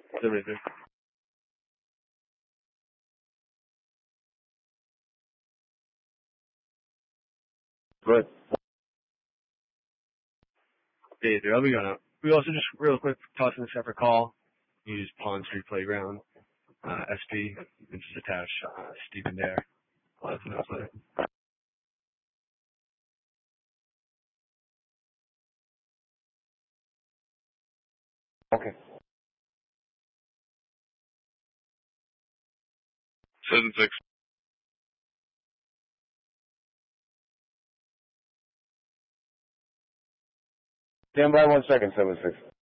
76. Good. Hey there, I'll be going up. We also just real quick tossing a separate call. Use Pond Street Playground, SP, and just attach Stephen there. I'll let you know later. Okay. 76. Stand by 1 second, 76.